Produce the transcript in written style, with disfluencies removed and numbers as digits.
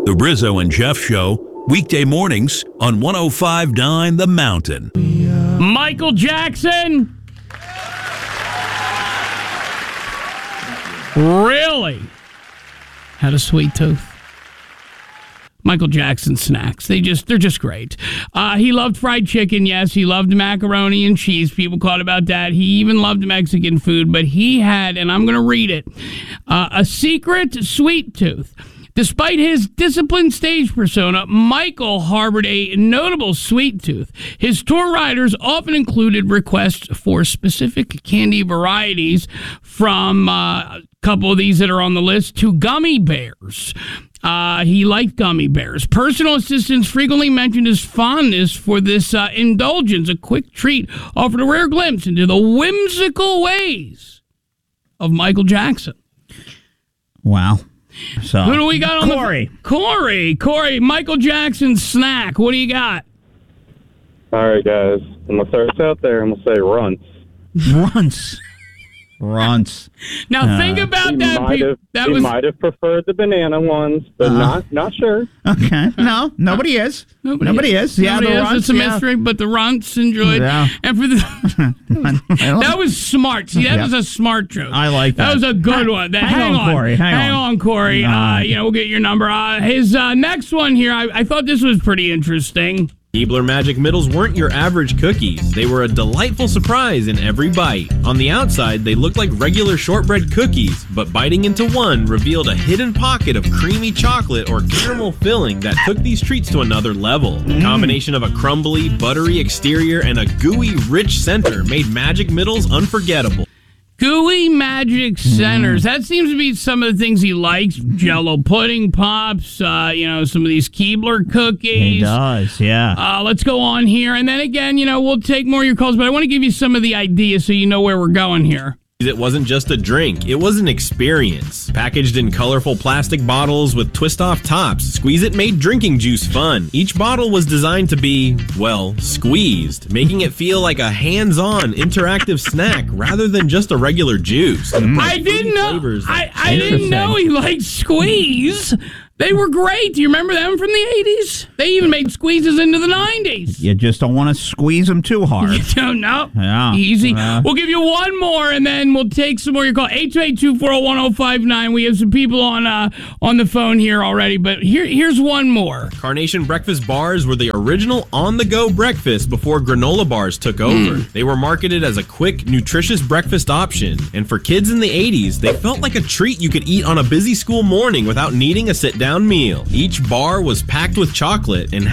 The Rizzo and Jeff Show, weekday mornings on 105.9 The Mountain. Michael Jackson. Really? Had a sweet tooth. Michael Jackson snacks. They're just great. He loved fried chicken, yes. He loved macaroni and cheese. People caught about that. He even loved Mexican food, but he had, and I'm going to read it, a secret sweet tooth. Despite his disciplined stage persona, Michael harbored a notable sweet tooth. His tour riders often included requests for specific candy varieties, from a couple of these that are on the list to gummy bears. He liked gummy bears. Personal assistants frequently mentioned his fondness for this indulgence, a quick treat offered a rare glimpse into the whimsical ways of Michael Jackson. Wow. So, who do we got on Corey? Corey, Michael Jackson snack. What do you got? All right, guys. I'm going to throw this out there. I'm going to say runts. Runts. Now think about that. He might have preferred the banana ones, but not sure. Okay. No, nobody is. Nobody is. Yeah, nobody the is. runts, It's a mystery, but the runts enjoyed. Yeah. And for that was smart. See, that was a smart joke. I like that. That was a good one. Hang on, Corey. Hang on, Corey. We'll get your number. His next one here, I thought this was pretty interesting. Keebler Magic Middles weren't your average cookies. They were a delightful surprise in every bite. On the outside, they looked like regular shortbread cookies, but biting into one revealed a hidden pocket of creamy chocolate or caramel filling that took these treats to another level. The combination of a crumbly, buttery exterior and a gooey, rich center made Magic Middles unforgettable. Gooey magic centers. That seems to be some of the things he likes. Jell-O pudding pops, some of these Keebler cookies. He does, yeah. Let's go on here. And then again, we'll take more of your calls, but I want to give you some of the ideas so you know where we're going here. It wasn't just a drink, it was an experience. Packaged in colorful plastic bottles with twist-off tops, Squeeze It made drinking juice fun. Each bottle was designed to be, squeezed, making it feel like a hands-on, interactive snack rather than just a regular juice. I didn't know. I didn't know he liked Squeeze. They were great. Do you remember them from the 80s? They even made squeezes into the 90s. You just don't want to squeeze them too hard. You don't know. Yeah. Easy. We'll give you one more, and then we'll take some more. Your call, 828-240-1059. We have some people on the phone here already, but here's one more. Carnation breakfast bars were the original on-the-go breakfast before granola bars took over. They were marketed as a quick, nutritious breakfast option, and for kids in the 80s, they felt like a treat you could eat on a busy school morning without needing a sit-down meal. Each bar was packed with chocolate and